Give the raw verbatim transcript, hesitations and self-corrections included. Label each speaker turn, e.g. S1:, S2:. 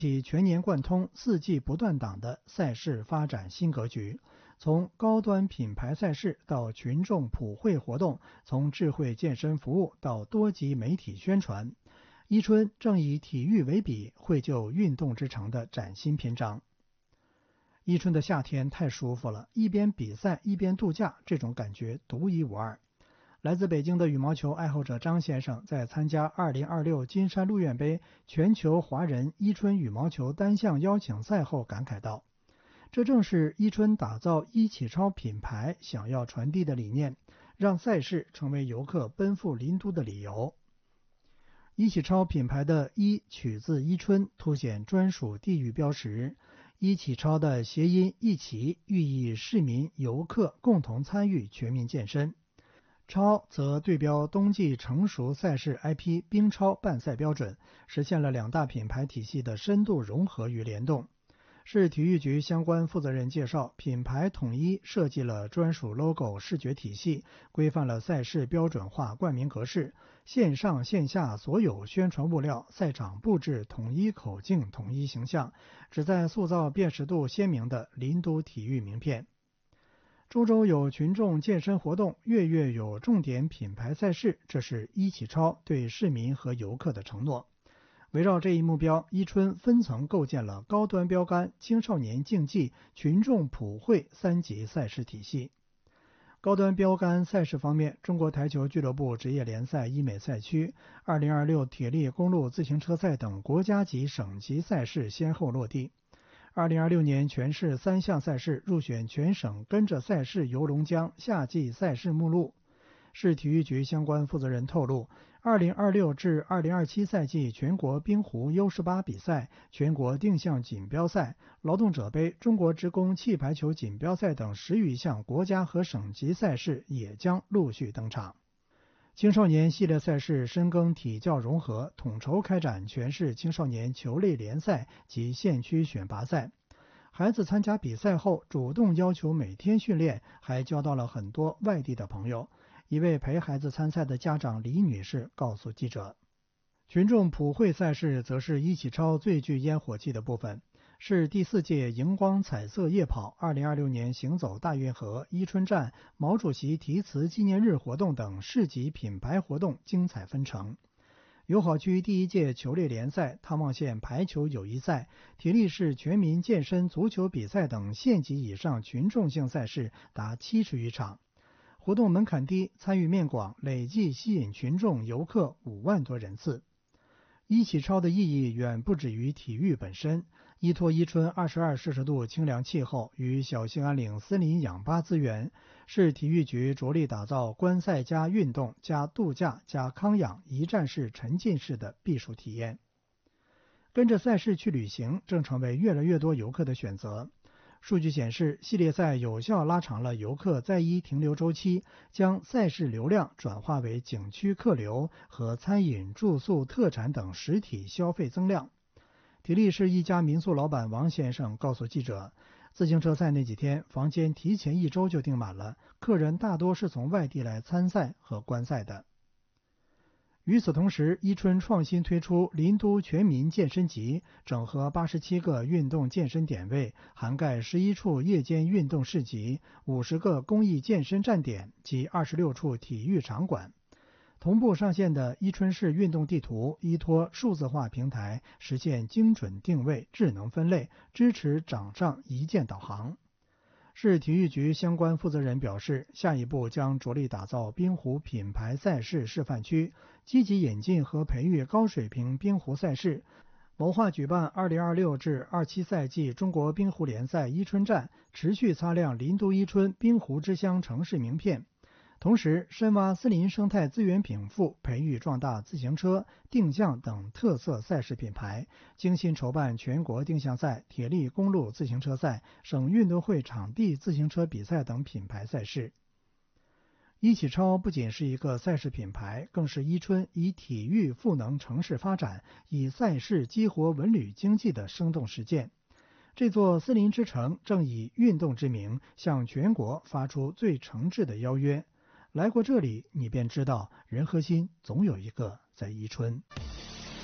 S1: 起全年贯通、四季不断档的赛事发展新格局。从高端品牌赛事到群众普惠活动，从智慧健身服务到多级媒体宣传，伊春正以体育为笔，绘就运动之城的崭新篇章。伊春的夏天太舒服了，一边比赛一边度假，这种感觉独一无二。来自北京的羽毛球爱好者张先生在参加二零二六金山路苑杯全球华人伊春羽毛球单项邀请赛后感慨道，这正是伊春打造伊启超品牌想要传递的理念，让赛事成为游客奔赴林都的理由。伊启超品牌的伊取自伊春，凸显专属地域标识。伊启超的谐音一起寓意市民游客共同参与全民健身，超则对标冬季成熟赛事 I P 冰超办赛标准，实现了两大品牌体系的深度融合与联动。市体育局相关负责人介绍，品牌统一设计了专属 logo 视觉体系，规范了赛事标准化冠名格式，线上线下所有宣传物料、赛场布置统一口径、统一形象，旨在塑造辨识度鲜明的林都体育名片。周周有群众健身活动，月月有重点品牌赛事，这是伊启超对市民和游客的承诺。围绕这一目标，伊春分层构建了高端标杆、青少年竞技、群众普惠三级赛事体系。高端标杆赛事方面，中国台球俱乐部职业联赛医美赛区、二零二六铁力公路自行车赛等国家级、省级赛事先后落地。二零二六年全市三项赛事入选全省跟着赛事游龙江夏季赛事目录。市体育局相关负责人透露，二零二六至二零二七赛季全国冰壶 U 十八 比赛、全国定向锦标赛、劳动者杯、中国职工气排球锦标赛等十余项国家和省级赛事也将陆续登场。青少年系列赛事深耕体教融合，统筹开展全市青少年球类联赛及县区选拔赛。孩子参加比赛后主动要求每天训练，还交到了很多外地的朋友。一位陪孩子参赛的家长李女士告诉记者，群众普惠赛事则是伊启超最具烟火气的部分，是第四届荧光彩色夜跑、二零二六年行走大运河、伊春站、毛主席题词纪念日活动等市级品牌活动精彩纷呈。友好区第一届球类联赛、汤旺县排球友谊赛、铁力市全民健身足球比赛等县级以上群众性赛事达七十余场。活动门槛低，参与面广，累计吸引群众游客五万多人次。伊启超的意义远不止于体育本身，依托伊春二十二摄氏度清凉气候与小兴安岭森林氧吧资源，市体育局着力打造观赛加运动加度假加康养一站式沉浸式的避暑体验。跟着赛事去旅行正成为越来越多游客的选择。数据显示，系列赛有效拉长了游客在伊停留周期，将赛事流量转化为景区客流和餐饮、住宿、特产等实体消费增量。铁力市一家民宿老板王先生告诉记者，自行车赛那几天房间提前一周就订满了，客人大多是从外地来参赛和观赛的。与此同时，伊春创新推出林都全民健身集，整合八十七个运动健身点位，涵盖十一处夜间运动市集、五十个公益健身站点及二十六处体育场馆。同步上线的伊春市运动地图依托数字化平台，实现精准定位、智能分类，支持掌上一键导航。市体育局相关负责人表示，下一步将着力打造冰壶品牌赛事示范区，积极引进和培育高水平冰壶赛事，谋划举办二零二六至二七赛季中国冰壶联赛伊春站，持续擦亮林都伊春冰壶之乡城市名片。同时，深挖森林生态资源禀赋，培育壮大自行车、定向等特色赛事品牌，精心筹办全国定向赛、铁力公路自行车赛、省运动会场地自行车比赛等品牌赛事。伊启超不仅是一个赛事品牌，更是伊春以体育赋能城市发展、以赛事激活文旅经济的生动实践。这座森林之城正以运动之名，向全国发出最诚挚的邀约。来过这里，你便知道人和心总有一个在伊春。